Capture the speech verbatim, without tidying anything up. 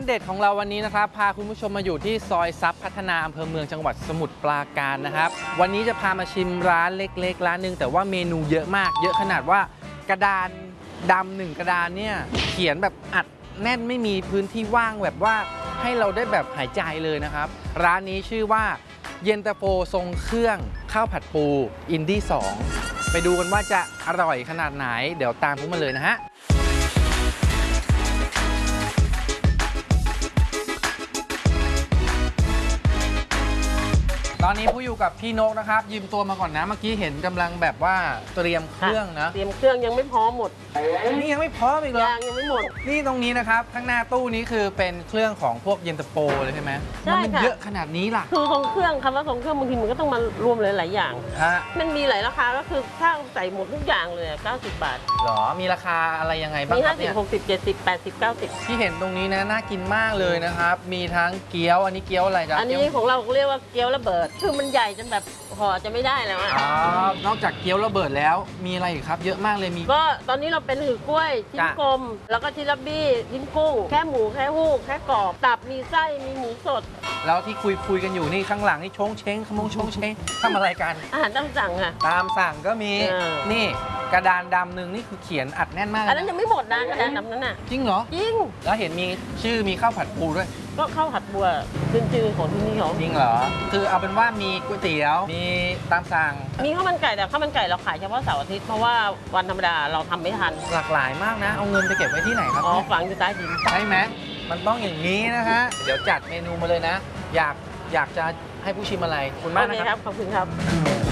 เด็ดของเราวันนี้นะครับพาคุณผู้ชมมาอยู่ที่ซอยทรัพย์พัฒนาอำเภอเมืองจังหวัดสมุทรปราการนะครับวันนี้จะพามาชิมร้านเล็กๆร้านหนึ่งแต่ว่าเมนูเยอะมากเยอะขนาดว่ากระดานดำหนึ่งกระดานเนี่ยเขียนแบบอัดแน่นไม่มีพื้นที่ว่างแบบว่าให้เราได้แบบหายใจเลยนะครับร้านนี้ชื่อว่าเย็นตาโฟทรงเครื่องข้าวผัดปูอินดี้สองไปดูกันว่าจะอร่อยขนาดไหนเดี๋ยวตามผมมาเลยนะฮะตอนนี้ผู้อยู่กับพี่นกนะครับยืมตัวมาก่อนนะเมื่อกี้เห็นกำลังแบบว่าเตรียมเครื่องนะเตรียมเครื่องยังไม่พร้อมหมดนี่ยังไม่พร้อมอีกเหรอยังยังไม่หมดนี่ตรงนี้นะครับข้างหน้าตู้นี้คือเป็นเครื่องของพวกเย็นตาโฟเลยใช่ไหมใช่ค่ะมันเยอะขนาดนี้ล่ะคือทรงเครื่องคำว่าทรงเครื่องบางทีมันก็ต้องมารวมหลายๆอย่างฮะมันมีหลายราคาก็คือถ้าใส่หมดทุกอย่างเลยเก้าสิบบาทหรอมีราคาอะไรยังไงบ้างมีครัห้าบสิบเนี่ยหกสิบ เจ็ดสิบ แปดสิบ เก้าสิบที่เห็นตรงนี้นะน่ากินมากเลยนะครับมีทั้งเกี๊ยวอันนี้เกี๊ยวอะไรจ๊ะอันนี้ของเราเรียกว่าเกี๊ยวระเบิดคือมันใหญ่จนแบบห่อจะไม่ได้แล้วอ่ะอ๋อนอกจากเกี๊ยวระเบิดแล้วมีอะไรอีกครับเยอะมากเลยมีก็ตอนนี้เราเป็นหือกล้วยชิ้นกลมแล้วก็ชิ้นลับบี้ชิ้นกุ้งแค่หมูแค่หู้แค่กรอบตับมีไส้มีหมูสดแล้วที่คุยคุยกันอยู่นี่ข้างหลังนี่ชงเช้งขมงชงเช้งทำอะไรกันอาหารตามสั่งค่ะตามสั่งก็มีเออนี่กระดานดำหนึ่งนี่คือเขียนอัดแน่นมากอันนั้นยังไม่หมดนะกระดานดำนั้นน่ะจริงเหรอจริงแล้วเห็นมีชื่อมีข้าวผัดปูด้วยก็ข้าวผัดบัวขึ้นชื่อของที่นี่เขาจริงเหรอคือเอาเป็นว่ามีก๋วยเตี๋ยวมีตามสั่งมีข้าวมันไก่แต่ข้าวมันไก่เราขายเฉพาะเสาร์อาทิตย์เพราะว่าวันธรรมดาเราทำไม่ทันหลากหลายมากนะเอาเงินไปเก็บไว้ที่ไหนครับอ๋อฝังอยู่ใต้ดินใช่ไหมมันต้องอย่างนี้นะฮะเดี๋ยวจัดเมนูมาเลยนะอยากอยากจะให้ผู้ชิมอะไรคุณมากนะครับขอบคุณครับ